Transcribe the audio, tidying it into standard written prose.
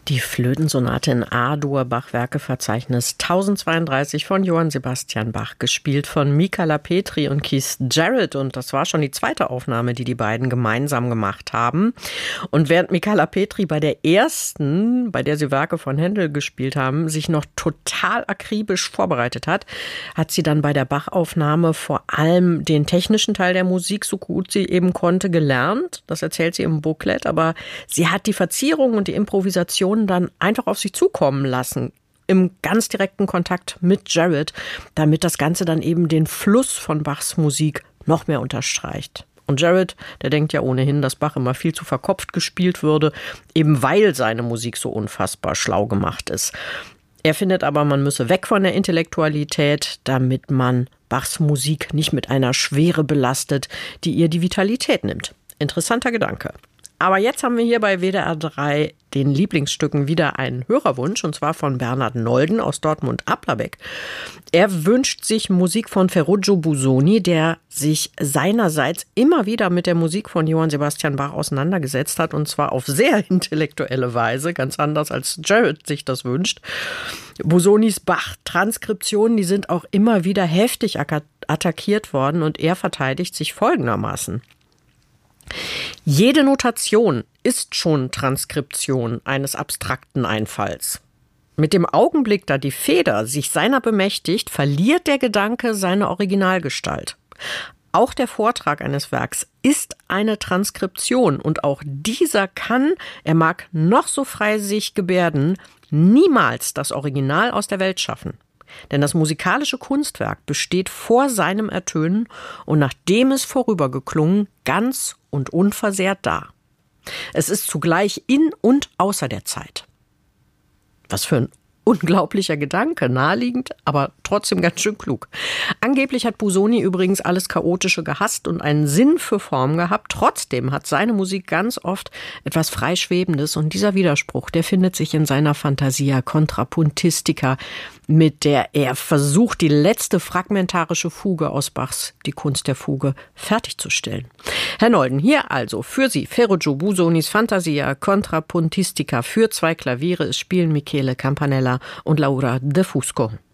Die Flötensonate in A-Dur Bachwerkeverzeichnis 1032 von Johann Sebastian Bach, gespielt von Michala Petri und Keith Jarrett. Und das war schon die zweite Aufnahme, die beiden gemeinsam gemacht haben. Und während Michala Petri bei der ersten, bei der sie Werke von Händel gespielt haben, sich noch total akribisch vorbereitet hat, hat sie dann bei der Bach-Aufnahme vor allem den technischen Teil der Musik, so gut sie eben konnte, gelernt. Das erzählt sie im Booklet. Aber sie hat die Verzierung und die Improvisation dann einfach auf sich zukommen lassen, im ganz direkten Kontakt mit Jarrett, damit das Ganze dann eben den Fluss von Bachs Musik noch mehr unterstreicht. Und Jarrett, der denkt ja ohnehin, dass Bach immer viel zu verkopft gespielt würde, eben weil seine Musik so unfassbar schlau gemacht ist. Er findet aber, man müsse weg von der Intellektualität, damit man Bachs Musik nicht mit einer Schwere belastet, die ihr die Vitalität nimmt. Interessanter Gedanke. Aber jetzt haben wir hier bei WDR 3 den Lieblingsstücken wieder einen Hörerwunsch, und zwar von Bernhard Nolden aus Dortmund-Applerbeck. Er wünscht sich Musik von Ferruccio Busoni, der sich seinerseits immer wieder mit der Musik von Johann Sebastian Bach auseinandergesetzt hat, und zwar auf sehr intellektuelle Weise, ganz anders als Jarrett sich das wünscht. Busonis Bach-Transkriptionen, die sind auch immer wieder heftig attackiert worden, und er verteidigt sich folgendermaßen: Jede Notation ist schon Transkription eines abstrakten Einfalls. Mit dem Augenblick, da die Feder sich seiner bemächtigt, verliert der Gedanke seine Originalgestalt. Auch der Vortrag eines Werks ist eine Transkription, und auch dieser kann, er mag noch so frei sich gebärden, niemals das Original aus der Welt schaffen. Denn das musikalische Kunstwerk besteht vor seinem Ertönen und nachdem es vorübergeklungen, ganz und unversehrt da. Es ist zugleich in und außer der Zeit. Was für ein unglaublicher Gedanke, naheliegend, aber trotzdem ganz schön klug. Angeblich hat Busoni übrigens alles Chaotische gehasst und einen Sinn für Form gehabt. Trotzdem hat seine Musik ganz oft etwas Freischwebendes, und dieser Widerspruch, der findet sich in seiner Fantasia Contrapuntistica, mit der er versucht, die letzte fragmentarische Fuge aus Bachs Die Kunst der Fuge fertigzustellen. Herr Nolden, hier also für Sie Ferruccio Busonis Fantasia Contrapuntistica für 2 Klaviere. Es spielen Michele Campanella und Laura De Fusco.